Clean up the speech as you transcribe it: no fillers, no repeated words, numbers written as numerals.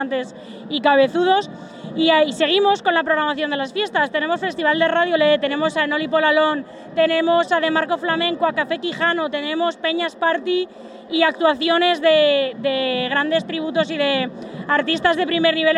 y cabezudos. Y seguimos con la programación de las fiestas. Tenemos Festival de Radio Le, tenemos a Enoli Polalón, tenemos a De Marco Flamenco, a Café Quijano, tenemos Peñas Party y actuaciones de grandes tributos y de artistas de primer nivel.